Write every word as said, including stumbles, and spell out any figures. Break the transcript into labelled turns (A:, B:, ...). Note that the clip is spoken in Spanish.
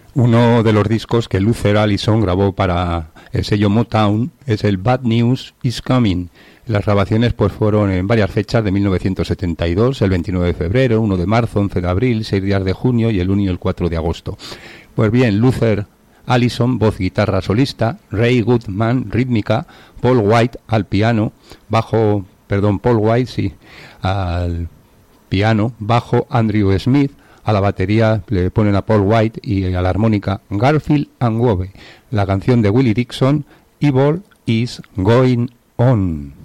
A: Uno de los discos que Luther Allison grabó para el sello Motown es el Bad News Is Coming. Las grabaciones pues fueron en varias fechas de mil novecientos setenta y dos, el veintinueve de febrero, uno de marzo, once de abril, seis días de junio y el uno y el cuatro de agosto. Pues bien, Luther Allison, voz, guitarra solista, Ray Goodman, rítmica, Paul White al piano, bajo, perdón, Paul White, sí, al piano, bajo, Andrew Smith, a la batería le ponen a Paul White y a la armónica Garfield and Wove. La canción de Willie Dixon, Evil Is Going On.